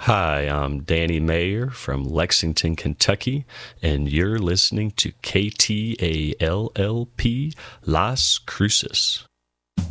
Hi, I'm Danny Mayer from Lexington, Kentucky, and you're listening to KTALLP Las Cruces.